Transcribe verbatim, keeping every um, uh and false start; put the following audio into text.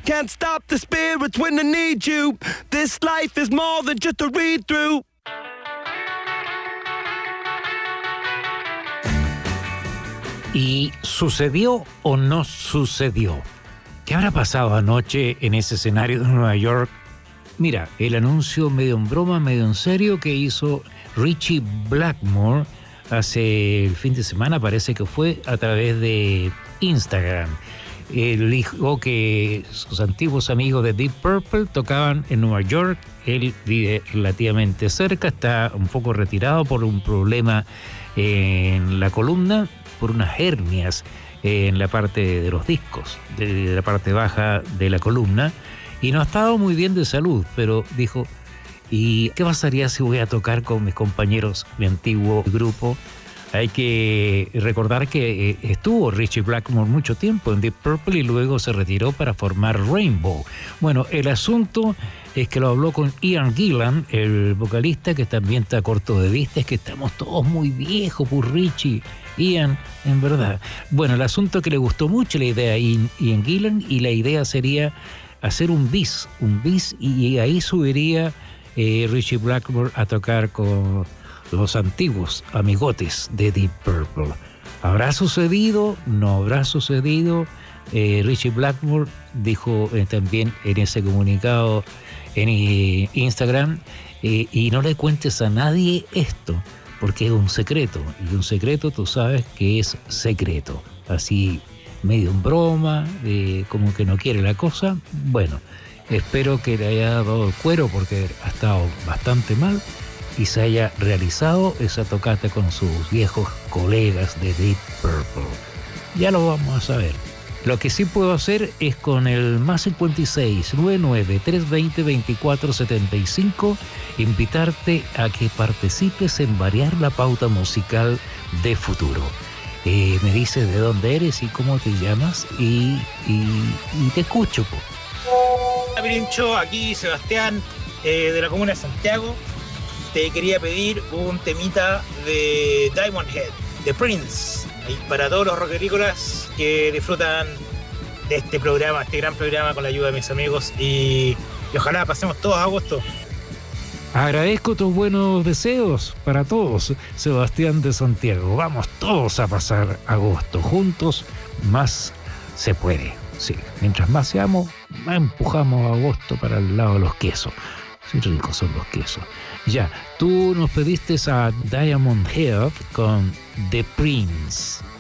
Can't stop the spirits when I need you. This life is more than just a read-through. ¿Y sucedió o no sucedió? ¿Qué habrá pasado anoche en ese escenario de Nueva York? Mira, el anuncio medio en broma, medio en serio que hizo Ritchie Blackmore hace el fin de semana, parece que fue a través de Instagram. Él dijo que sus antiguos amigos de Deep Purple tocaban en Nueva York. Él vive relativamente cerca, está un poco retirado por un problema en la columna, por unas hernias en la parte de los discos, de la parte baja de la columna, y no ha estado muy bien de salud, pero dijo, ¿y qué pasaría si voy a tocar con mis compañeros, mi antiguo grupo? Hay que recordar que estuvo Ritchie Blackmore mucho tiempo en Deep Purple y luego se retiró para formar Rainbow. Bueno, el asunto es que lo habló con Ian Gillan, el vocalista, que también está corto de vista. Es que estamos todos muy viejos por Ritchie. Ian, en verdad. Bueno, el asunto es que le gustó mucho la idea a Ian Gillan, y la idea sería hacer un bis, un bis, y ahí subiría eh, Ritchie Blackmore a tocar con los antiguos amigotes de Deep Purple. ¿Habrá sucedido? ¿No habrá sucedido? Eh, Ritchie Blackmore dijo eh, también en ese comunicado en eh, Instagram, eh, y no le cuentes a nadie esto, porque es un secreto, y un secreto tú sabes que es secreto. Así, medio en broma, eh, como que no quiere la cosa. Bueno, espero que le haya dado el cuero, porque ha estado bastante mal, y se haya realizado esa tocata con sus viejos colegas de Deep Purple. Ya lo vamos a saber. Lo que sí puedo hacer es con el más cincuenta y seis, noventa y nueve, trescientos veinte, veinticuatro setenta y cinco invitarte a que participes en variar la pauta musical de futuro. Eh, me dices de dónde eres y cómo te llamas, y, y, y te escucho. Po. Hola Pirincho, aquí Sebastián eh, de la comuna de Santiago. Te quería pedir un temita de Diamond Head, de Prince, y para todos los rockerícolas que disfrutan de este programa, este gran programa, con la ayuda de mis amigos, y, y ojalá pasemos todos agosto. Agradezco tus buenos deseos para todos, Sebastián de Santiago. Vamos todos a pasar agosto juntos, más se puede. Sí, mientras más seamos, más empujamos a agosto para el lado de los quesos. Sí, ricos son los quesos. Ya, tú nos pediste a Diamond Head con The Prince.